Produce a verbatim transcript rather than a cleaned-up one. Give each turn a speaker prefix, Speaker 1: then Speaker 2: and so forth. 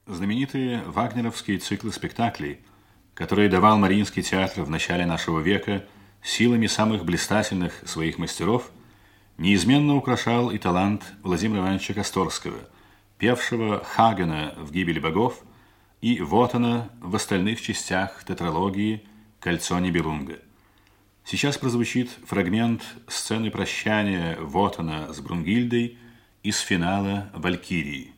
Speaker 1: Знаменитые вагнеровские циклы спектаклей, которые давал Мариинский театр в начале нашего века силами самых блистательных своих мастеров, неизменно украшал и талант Владимира Ивановича Косторского, певшего Хагена в «Гибели богов» и Вотана в остальных частях тетралогии «Кольцо Нибелунга». Сейчас прозвучит фрагмент сцены прощания Вотана с Брунгильдой из финала «Валькирии».